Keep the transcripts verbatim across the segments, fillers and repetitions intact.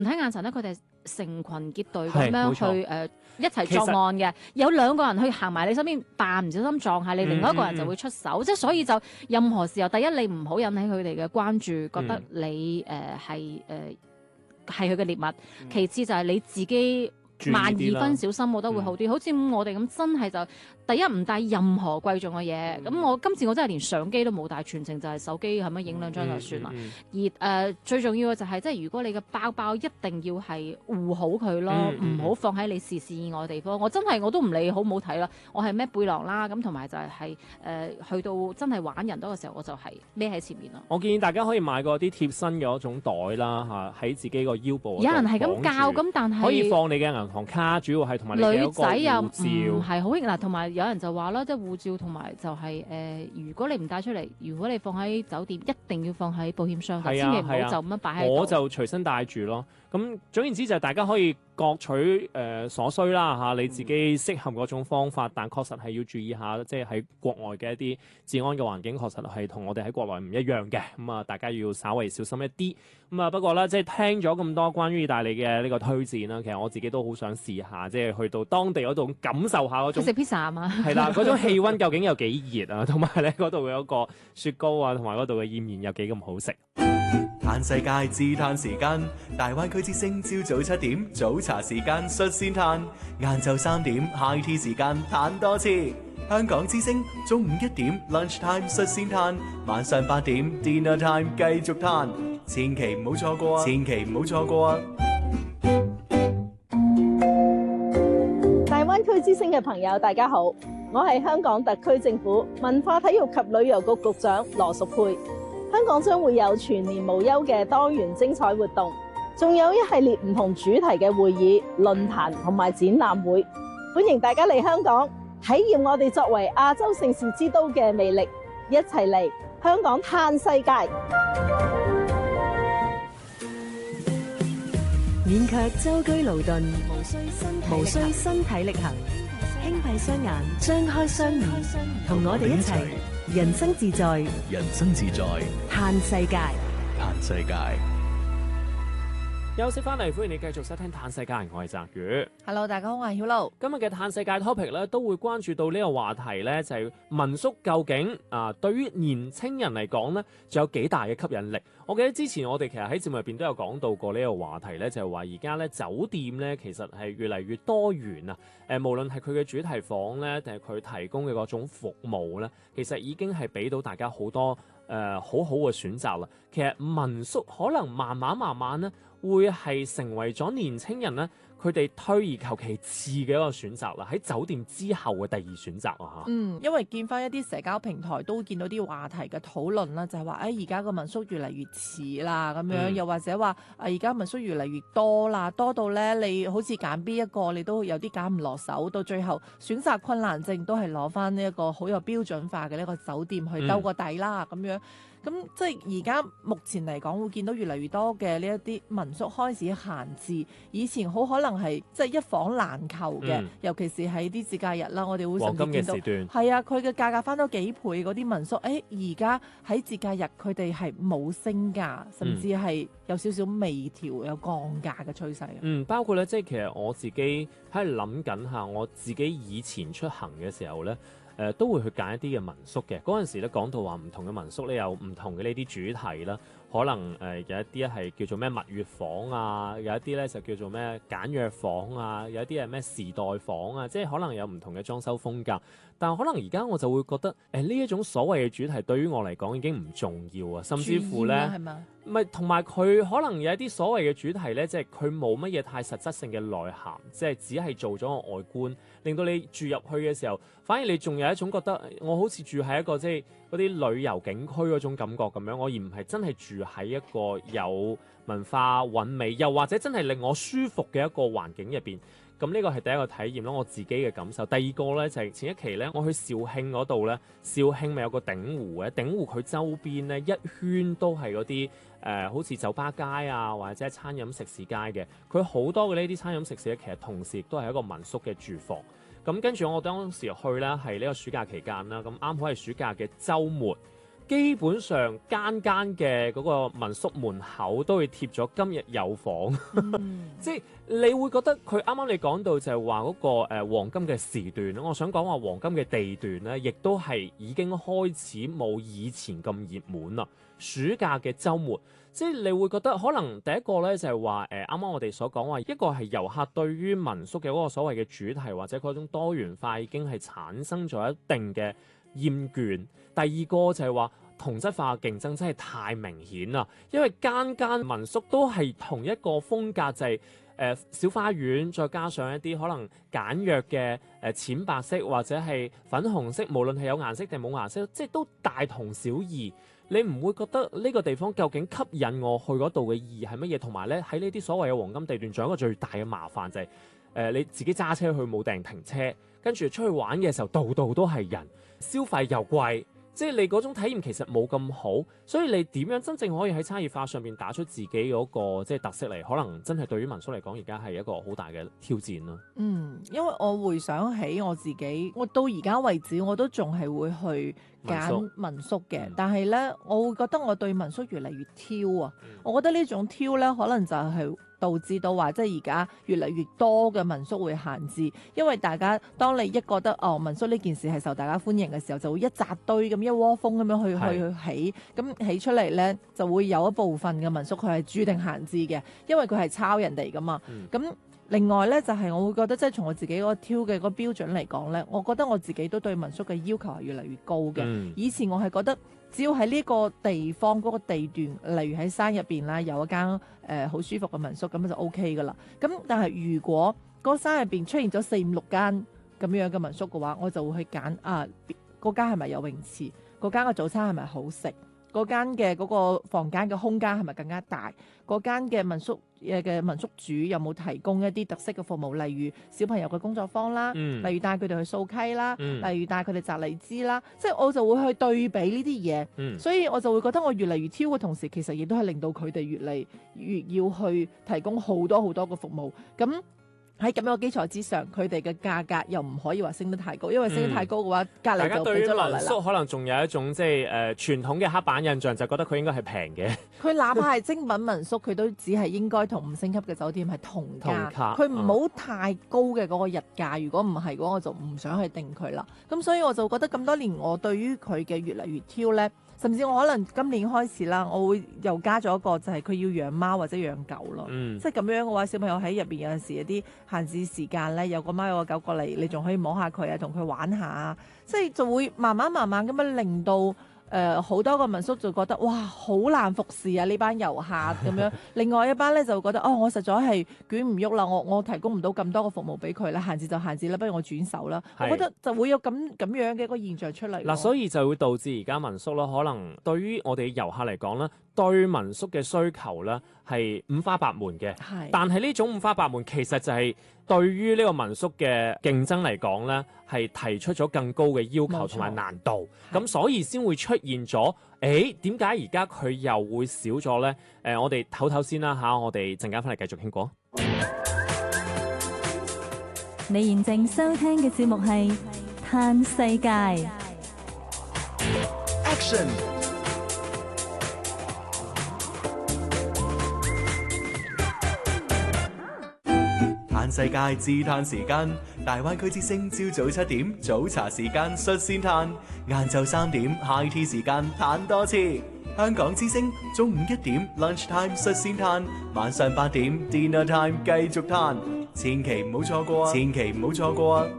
睇眼神咧，佢哋成群結隊咁樣去誒、呃、一齊作案嘅。有兩個人去行埋你身邊，扮唔小心撞下你，嗯、另外一個人就會出手。即係、嗯、所以就任何時候，第一你唔好引起佢哋嘅關注，覺得你誒係誒係佢嘅獵物。嗯、其次就係你自己萬二分小心，我覺得會好啲。嗯、好似我哋咁，真係就第一唔帶任何貴重嘅嘢。咁、嗯、我今次我真係連相機都冇帶，全程就係手機係咪影兩張就算啦。嗯嗯嗯、而誒、呃、最重要嘅就係、是，即係如果你嘅包包一定要係護好佢咯，唔好、嗯嗯、放喺你視線以外嘅地方。我真係我都唔理好唔好睇啦，我係孭背囊啦，咁同埋就係係誒去到真係玩人多嘅時候，我就係孭喺前面咯。 我建議大家可以買個啲貼身嘅嗰種袋啦，嚇喺自己個腰部。 有人係咁教，咁但係可以放你嘅銀行卡，主要係同埋你嘅一個護照。女仔又唔係好興嗱，同埋有人就話啦，即係護照同埋就係、是、誒、呃，如果你唔帶出嚟，如果你放喺酒店，一定要放喺保險箱，千祈唔好就咁樣擺喺度。我就隨身帶住咯。咁總言之就係大家可以各取誒、呃、所需啦嚇、啊，你自己適合嗰種方法，但確實係要注意下，即係喺國外嘅一啲治安嘅環境，確實係同我哋喺國內唔一樣嘅。咁、嗯、啊，大家要稍微小心一啲。咁、嗯、啊，不過咧，即係聽咗咁多關於意大利嘅呢個推薦啦，其實我自己都好想試下，即係去到當地嗰度感受下嗰種食 pizza 啊嘛，係啦，嗰種氣温究竟有幾熱啊，同埋咧嗰度有個雪糕啊，同埋嗰度嘅燕麥有幾咁好食。 嘆世界自嘆時間，大灣區之聲朝早七點早茶時間率先嘆，晏晝三點 high tea 時間嘆多次。香港之聲中午一點 lunch time 率先嘆，晚上八點 dinner time 繼續嘆，千祈唔好錯過啊！千祈唔好錯過啊！ 大灣區之聲嘅朋友，大家好，我係香港特區政府文化體育及旅遊局局長羅淑佩。香港將會有全年無休嘅多元精彩活動，仲有一系列唔同主題嘅會議、論壇同埋展覽會，歡迎大家嚟香港體驗我哋作為亞洲盛事之都嘅魅力，一齊嚟香港嘆世界。 免卻舟車勞頓，無需身體無需身體力行，輕閉雙眼，張開雙耳，同我哋一齊。人生自在， 人生自在， 嘆世界， 嘆世界。 休息翻嚟，歡迎你繼續收聽《嘆世界》，我係澤宇。 Hello， 大家好，我係曉露。 今日嘅《嘆世界》topic 咧，都會關注到呢個話題咧，就係、是、民宿究竟啊，對於年青人嚟講咧，仲有幾大嘅吸引力？我記得之前我哋其實喺節目入邊都有講到過呢個話題咧，就係話而家咧酒店咧，其實係越嚟越多元啊！誒、呃，無論係佢嘅主題房咧，定係佢提供嘅嗰種服務咧，其實已經係俾到大家好多誒、呃、好好嘅選擇啦。其實民宿可能慢慢慢慢咧，會係成為咗年青人咧，佢哋退而求其次嘅一個選擇啦。喺酒店之後嘅第二選擇啊嚇。 嗯，因為見翻一啲社交平台都見到啲話題嘅討論啦，就係話誒而家個民宿越嚟越似啦咁樣，嗯、又或者話啊而家民宿越嚟越多啦，多到咧你好似揀邊一個你都有啲揀唔落手，到最後選擇困難症都係攞翻呢一個好有標準化嘅呢個酒店去兜個底啦咁、嗯、樣。咁即係而家目前嚟講，會見到越嚟越多嘅呢一啲民宿開始閒置。以前好可能係即係一房難求嘅，嗯、尤其是喺啲節假日啦，我哋會甚至見到係啊，佢嘅價格翻多幾倍嗰啲民宿。誒而家喺節假日佢哋係冇升價，甚至係有少少微調、有降價嘅趨勢。 嗯，包括咧，即係其實我自己喺度諗緊下，我自己以前出行嘅時候咧。誒、呃、都會去揀一啲嘅民宿嘅，嗰陣時咧講到話唔同嘅民宿咧有唔同嘅呢啲主題啦，可能誒、呃、有一啲係叫做咩蜜月房啊，有一啲咧就叫做咩簡約房啊，有一啲係咩時代房啊，即係可能有唔同嘅裝修風格。但可能而家我就會覺得誒呢一種所謂嘅主題對於我嚟講已經唔重要啊，甚至乎咧，唔係同埋佢可能有一啲所謂嘅主題咧，即係佢冇乜嘢太實質性嘅內涵，即係只係做咗個外觀，令到你住入去嘅時候，反而你仲有一種覺得我好似住喺一個即係嗰啲旅遊景區嗰種感覺咁樣，我而唔係真係住喺一個有文化韻味，又或者真係令我舒服嘅一個環境入邊。咁呢個係第一個體驗咯，我自己嘅感受。第二個咧就係、是、前一期咧，我去肇慶嗰度咧，肇慶咪有個鼎湖嘅，鼎湖佢周邊咧一圈都係嗰啲誒，好似酒吧街啊，或者餐飲食肆街嘅。佢好多嘅呢啲餐飲食肆咧，其實同時亦都係一個民宿嘅住房。咁跟住我當時去咧係呢個暑假期間啦，咁啱好係暑假嘅週末。 基本上間間嘅嗰個民宿門口都會貼咗今日有房， 嗯、 即係你會覺得佢啱啱你講到就係話嗰個誒、呃、黃金嘅時段，我想講話黃金嘅地段咧，亦都係已經開始冇以前咁熱門啦。暑假嘅週末，即係你會覺得可能第一個咧就係話誒啱啱我哋所講話一個係遊客對於民宿嘅嗰個所謂嘅主題或者嗰種多元化已經係產生咗一定嘅厭倦。第二個就係話同質化嘅競爭真係太明顯啦，因為間間民宿都係同一個風格，就係、是、誒、呃、小花園，再加上一啲可能簡約嘅誒、呃、淺白色或者係粉紅色，無論係有顏色定冇顏色，即係都大同小異。你唔會覺得呢個地方究竟吸引我去嗰度嘅意義係乜嘢？同埋咧喺呢啲所謂嘅黃金地段，仲有一個最大嘅麻煩就係、是、誒、呃、你自己揸車去冇訂停車，跟住出去玩嘅時候度度都係人，消費又貴。即係你嗰種體驗其實冇咁好，所以你點樣真正可以喺差異化上面打出自己嗰個即係特色嚟？可能真係對於民宿嚟講，而家係一個好大嘅挑戰咯。 嗯，因為我回想起我自己，我到而家為止我都仲係會去揀民宿嘅，嗯、但係咧，我會覺得我對民宿越嚟越挑啊！嗯、我覺得呢種挑咧，可能就係導致到話，即係而家越嚟越多嘅民宿會閒置，因為大家當你一覺得哦民宿呢件事係受大家歡迎嘅時候，就會一紮堆咁一窩蜂咁樣去是去去起，咁起出嚟咧就會有一部分嘅民宿佢係注定閒置嘅，因為佢係抄人哋噶嘛，咁、嗯。另外咧，就係、是、我會覺得，即係從我自己嗰個挑嘅嗰個標準嚟講咧，我覺得我自己都對民宿嘅要求係越嚟越高嘅。嗯、以前我係覺得，只要喺呢個地方嗰、那個地段，例如喺山入邊啦，有一間誒好、呃、舒服嘅民宿，咁就 O K 噶啦。咁但係如果嗰山入邊出現咗四五六間咁樣嘅民宿嘅話，我就會去揀啊，嗰間係咪有泳池？嗰間嘅早餐係咪好食？嗰間嘅嗰個房間嘅空間係咪更加大？嗰間嘅民宿嘅民宿主有冇提供一啲特色嘅服務，例如小朋友嘅工作坊啦，嗯、例如帶佢哋去掃溪啦，嗯、例如帶佢哋摘荔枝啦，即係我就會去對比呢啲嘢，嗯、所以我就會覺得我越嚟越挑嘅同時，其實亦都係令到佢哋越嚟越要去提供好多好多嘅服務，咁。喺咁樣嘅基礎之上，佢哋嘅價格又唔可以話升得太高，因為升得太高嘅話，隔離、嗯、就俾咗落嚟啦。民宿可能仲有一種即係誒傳統嘅刻板印象，就覺得佢應該係平嘅。 佢哪怕係精品民宿，佢都只係應該同五星級嘅酒店係同價，佢唔好太高嘅嗰個日價。如果唔係嘅話，我就唔想去定佢啦。咁所以我就覺得咁多年，我對於佢嘅越嚟越挑咧。甚至我可能今年開始啦，我會又加咗一個，就係佢要養貓或者養狗咯。嗯、即係咁樣嘅話，小朋友喺入邊有陣時有啲閒置時間咧，有個貓有個狗過嚟，你仲可以摸下佢啊，同佢玩下，即係就會慢慢慢慢咁樣令到。誒好、呃、多個民宿就覺得哇好難服侍啊呢班遊客咁樣，另外一班咧就覺得哦我實在係捲唔喐啦，我我提供唔到咁多個服務俾佢啦，閒置就閒置啦，不如我轉手啦。是我覺得就會有咁咁樣嘅一個現象出嚟。嗱， 所以就會導致而家民宿咯，可能對於我哋遊客嚟講咧，對民宿嘅需求咧係五花八門嘅。係是，但係呢種五花八門其實就係對於呢個民宿嘅競爭嚟講咧，係提出咗更高嘅要求同埋難度，咁錯所以先會出現咗，誒點解而家佢又會少咗咧？誒、呃，我哋唞唞先啦嚇，我哋陣間翻嚟繼續傾過。 你現正收聽嘅節目係《嘆世界》 Action。嘆世界自嘆時間，大灣區之聲朝早七點早茶時間率先嘆，晏晝三點 high tea 時間嘆多次。香港之聲中午一點 lunch time 率先嘆，晚上八點 dinner time 繼續嘆，千祈唔好錯過啊！千祈唔好錯過啊！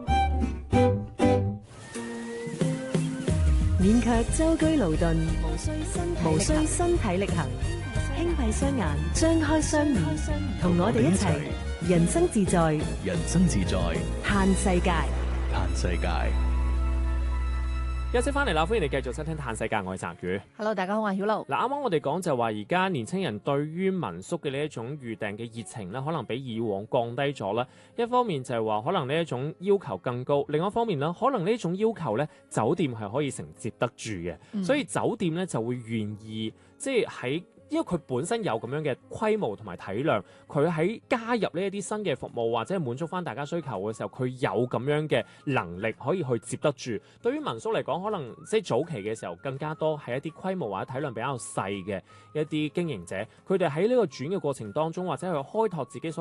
免卻舟車勞頓，無需身無需身體力行，輕閉雙眼，張開雙耳，同我哋一齊人生自在， 人生自在， 嘆世界， 嘆世界。 休息翻嚟啦，歡迎你繼續收聽《嘆世界》，我係澤宇。 Hello， 大家好，我係曉露。 嗱，啱啱我哋講就話，而家年青人對於民宿嘅呢一種預訂嘅熱情咧，可能比以往降低咗啦。一方面就係話，可能呢一種要求更高；另一方面咧，可能呢一種要求咧，酒店係可以承接得住嘅，嗯、所以酒店咧就會願意即係喺因為佢本身有咁樣嘅規模同埋體量，佢喺加入呢一啲新嘅服務或者係滿足翻大家需求嘅時候，佢有咁樣嘅能力可以去接得住。對於民宿嚟講，可能即係早期嘅時候更加多係一啲規模或者體量比較細嘅一啲經營者，佢哋喺呢個轉嘅過程當中，或者去開拓自己所